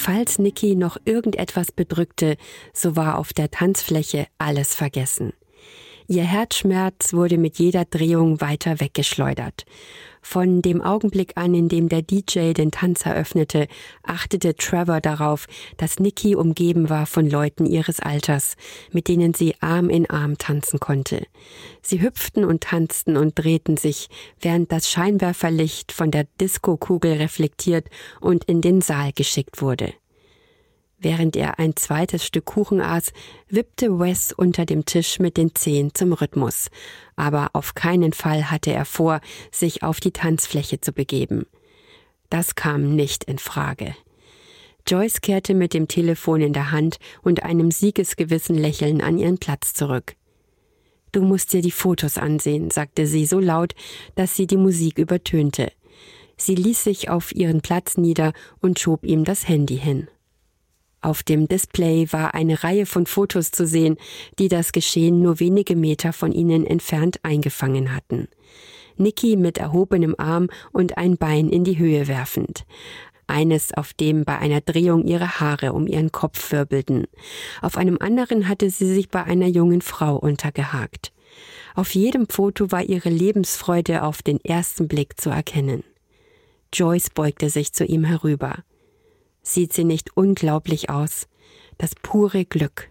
Falls Nikki noch irgendetwas bedrückte, so war auf der Tanzfläche alles vergessen. Ihr Herzschmerz wurde mit jeder Drehung weiter weggeschleudert. Von dem Augenblick an, in dem der DJ den Tanz eröffnete, achtete Trevor darauf, dass Nikki umgeben war von Leuten ihres Alters, mit denen sie Arm in Arm tanzen konnte. Sie hüpften und tanzten und drehten sich, während das Scheinwerferlicht von der Diskokugel reflektiert und in den Saal geschickt wurde. Während er ein zweites Stück Kuchen aß, wippte Wes unter dem Tisch mit den Zehen zum Rhythmus. Aber auf keinen Fall hatte er vor, sich auf die Tanzfläche zu begeben. Das kam nicht in Frage. Joyce kehrte mit dem Telefon in der Hand und einem siegesgewissen Lächeln an ihren Platz zurück. »Du musst dir die Fotos ansehen«, sagte sie so laut, dass sie die Musik übertönte. Sie ließ sich auf ihren Platz nieder und schob ihm das Handy hin. Auf dem Display war eine Reihe von Fotos zu sehen, die das Geschehen nur wenige Meter von ihnen entfernt eingefangen hatten. Nikki mit erhobenem Arm und ein Bein in die Höhe werfend. Eines, auf dem bei einer Drehung ihre Haare um ihren Kopf wirbelten. Auf einem anderen hatte sie sich bei einer jungen Frau untergehakt. Auf jedem Foto war ihre Lebensfreude auf den ersten Blick zu erkennen. Joyce beugte sich zu ihm herüber. »Sieht sie nicht unglaublich aus? Das pure Glück.«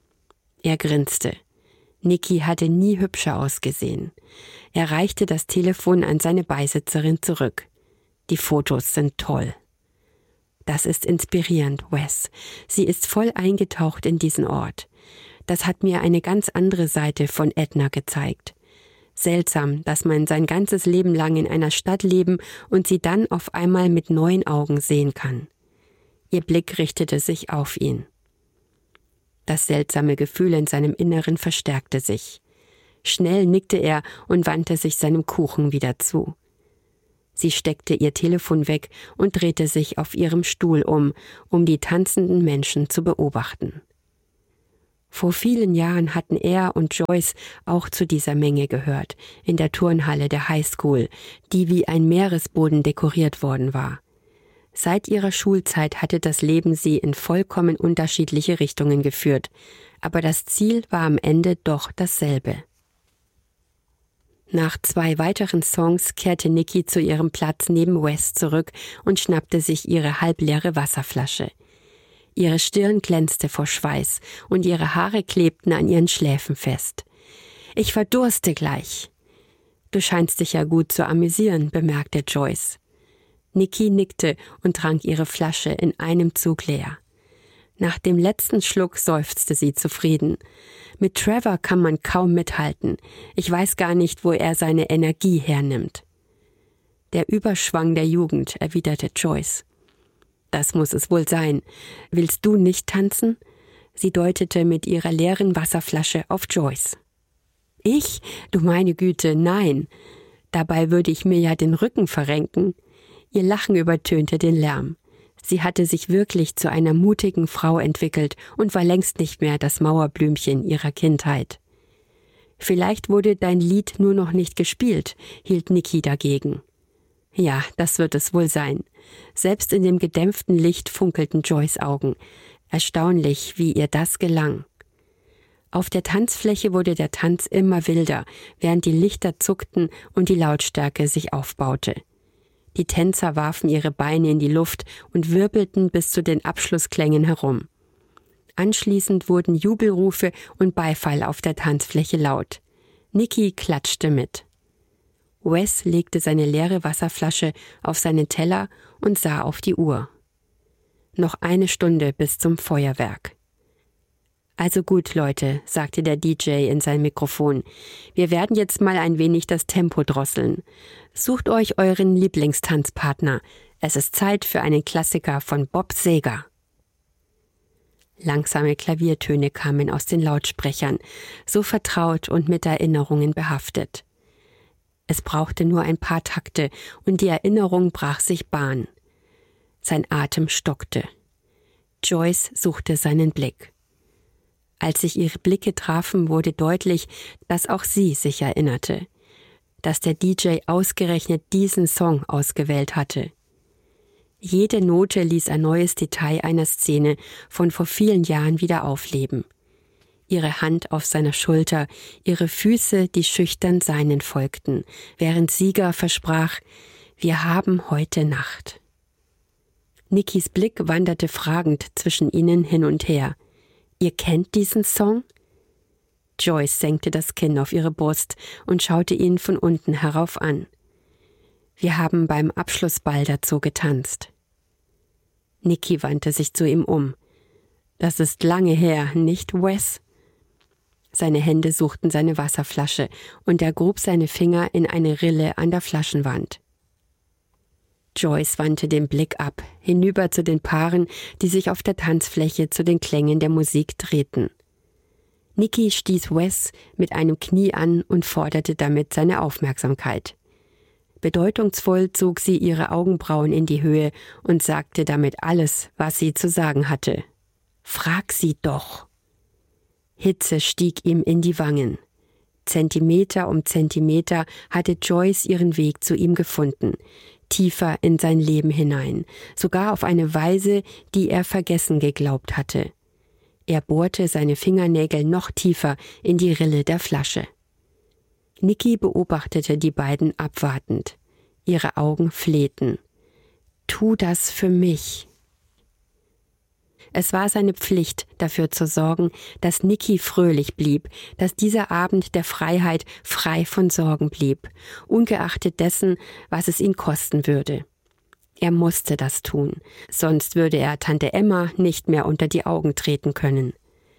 Er grinste. Nikki hatte nie hübscher ausgesehen. Er reichte das Telefon an seine Beisitzerin zurück. »Die Fotos sind toll.« »Das ist inspirierend, Wes. Sie ist voll eingetaucht in diesen Ort. Das hat mir eine ganz andere Seite von Edna gezeigt. Seltsam, dass man sein ganzes Leben lang in einer Stadt leben und sie dann auf einmal mit neuen Augen sehen kann.« Ihr Blick richtete sich auf ihn. Das seltsame Gefühl in seinem Inneren verstärkte sich. Schnell nickte er und wandte sich seinem Kuchen wieder zu. Sie steckte ihr Telefon weg und drehte sich auf ihrem Stuhl um die tanzenden Menschen zu beobachten. Vor vielen Jahren hatten er und Joyce auch zu dieser Menge gehört, in der Turnhalle der Highschool, die wie ein Meeresboden dekoriert worden war. Seit ihrer Schulzeit hatte das Leben sie in vollkommen unterschiedliche Richtungen geführt, aber das Ziel war am Ende doch dasselbe. Nach 2 weiteren Songs kehrte Nikki zu ihrem Platz neben Wes zurück und schnappte sich ihre halbleere Wasserflasche. Ihre Stirn glänzte vor Schweiß und ihre Haare klebten an ihren Schläfen fest. »Ich verdurste gleich.« »Du scheinst dich ja gut zu amüsieren«, bemerkte Joyce. Nikki nickte und trank ihre Flasche in einem Zug leer. Nach dem letzten Schluck seufzte sie zufrieden. »Mit Trevor kann man kaum mithalten. Ich weiß gar nicht, wo er seine Energie hernimmt.« »Der Überschwang der Jugend«, erwiderte Joyce. »Das muss es wohl sein. Willst du nicht tanzen?« Sie deutete mit ihrer leeren Wasserflasche auf Joyce. »Ich? Du meine Güte, nein. Dabei würde ich mir ja den Rücken verrenken.« Ihr Lachen übertönte den Lärm. Sie hatte sich wirklich zu einer mutigen Frau entwickelt und war längst nicht mehr das Mauerblümchen ihrer Kindheit. »Vielleicht wurde dein Lied nur noch nicht gespielt«, hielt Nikki dagegen. »Ja, das wird es wohl sein.« Selbst in dem gedämpften Licht funkelten Joyce' Augen. Erstaunlich, wie ihr das gelang. Auf der Tanzfläche wurde der Tanz immer wilder, während die Lichter zuckten und die Lautstärke sich aufbaute. Die Tänzer warfen ihre Beine in die Luft und wirbelten bis zu den Abschlussklängen herum. Anschließend wurden Jubelrufe und Beifall auf der Tanzfläche laut. Nikki klatschte mit. Wes legte seine leere Wasserflasche auf seinen Teller und sah auf die Uhr. Noch 1 Stunde bis zum Feuerwerk. »Also gut, Leute«, sagte der DJ in sein Mikrofon, »wir werden jetzt mal ein wenig das Tempo drosseln. Sucht euch euren Lieblingstanzpartner. Es ist Zeit für einen Klassiker von Bob Seger.« Langsame Klaviertöne kamen aus den Lautsprechern, so vertraut und mit Erinnerungen behaftet. Es brauchte nur ein paar Takte und die Erinnerung brach sich Bahn. Sein Atem stockte. Joyce suchte seinen Blick. Als sich ihre Blicke trafen, wurde deutlich, dass auch sie sich erinnerte, dass der DJ ausgerechnet diesen Song ausgewählt hatte. Jede Note ließ ein neues Detail einer Szene von vor vielen Jahren wieder aufleben. Ihre Hand auf seiner Schulter, ihre Füße, die schüchtern seinen folgten, während Sieger versprach, wir haben heute Nacht. Nickys Blick wanderte fragend zwischen ihnen hin und her. Ihr kennt diesen Song? Joyce senkte das Kinn auf ihre Brust und schaute ihn von unten herauf an. Wir haben beim Abschlussball dazu getanzt. Nicky wandte sich zu ihm um. Das ist lange her, nicht, Wes? Seine Hände suchten seine Wasserflasche und er grub seine Finger in eine Rille an der Flaschenwand. Joyce wandte den Blick ab, hinüber zu den Paaren, die sich auf der Tanzfläche zu den Klängen der Musik drehten. Nicky stieß Wes mit einem Knie an und forderte damit seine Aufmerksamkeit. Bedeutungsvoll zog sie ihre Augenbrauen in die Höhe und sagte damit alles, was sie zu sagen hatte. »Frag sie doch!« Hitze stieg ihm in die Wangen. Zentimeter um Zentimeter hatte Joyce ihren Weg zu ihm gefunden, tiefer in sein Leben hinein, sogar auf eine Weise, die er vergessen geglaubt hatte. Er bohrte seine Fingernägel noch tiefer in die Rille der Flasche. Nicky beobachtete die beiden abwartend. Ihre Augen flehten. »Tu das für mich!« Es war seine Pflicht, dafür zu sorgen, dass Nicky fröhlich blieb, dass dieser Abend der Freiheit frei von Sorgen blieb, ungeachtet dessen, was es ihn kosten würde. Er musste das tun, sonst würde er Tante Emma nicht mehr unter die Augen treten können.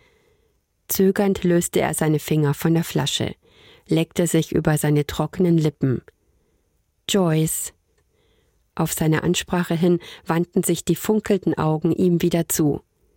Zögernd löste er seine Finger von der Flasche, leckte sich über seine trockenen Lippen. »Joyce!« Auf seine Ansprache hin wandten sich die funkelnden Augen ihm wieder zu.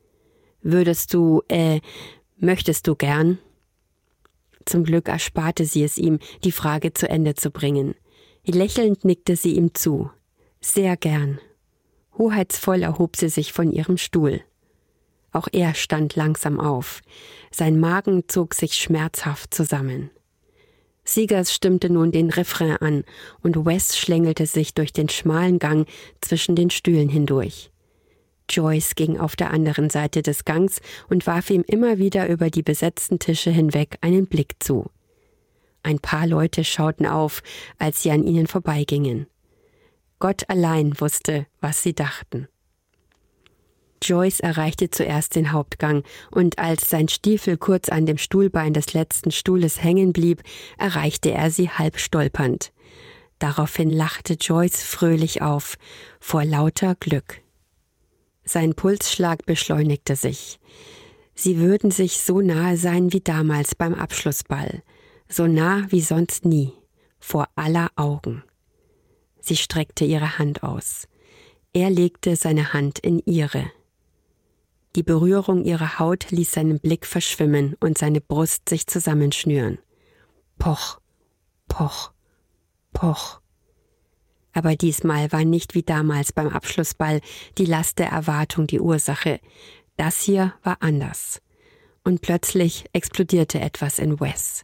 Möchtest du gern?« Zum Glück ersparte sie es ihm, die Frage zu Ende zu bringen. Lächelnd nickte sie ihm zu. »Sehr gern.« Hoheitsvoll erhob sie sich von ihrem Stuhl. Auch er stand langsam auf. Sein Magen zog sich schmerzhaft zusammen. Siegers stimmte nun den Refrain an und Wes schlängelte sich durch den schmalen Gang zwischen den Stühlen hindurch. Joyce ging auf der anderen Seite des Gangs und warf ihm immer wieder über die besetzten Tische hinweg einen Blick zu. Ein paar Leute schauten auf, als sie an ihnen vorbeigingen. Gott allein wusste, was sie dachten. Joyce erreichte zuerst den Hauptgang, und als sein Stiefel kurz an dem Stuhlbein des letzten Stuhles hängen blieb, erreichte er sie halb stolpernd. Daraufhin lachte Joyce fröhlich auf, vor lauter Glück. Sein Pulsschlag beschleunigte sich. Sie würden sich so nahe sein wie damals beim Abschlussball, so nah wie sonst nie, vor aller Augen. Sie streckte ihre Hand aus. Er legte seine Hand in ihre. Die Berührung ihrer Haut ließ seinen Blick verschwimmen und seine Brust sich zusammenschnüren. Poch, poch, poch. Aber diesmal war nicht wie damals beim Abschlussball die Last der Erwartung die Ursache. Das hier war anders. Und plötzlich explodierte etwas in Wes.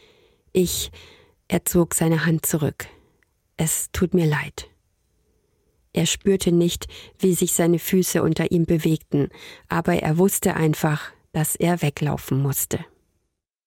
Er zog seine Hand zurück. Es tut mir leid. Er spürte nicht, wie sich seine Füße unter ihm bewegten, aber er wusste einfach, dass er weglaufen musste.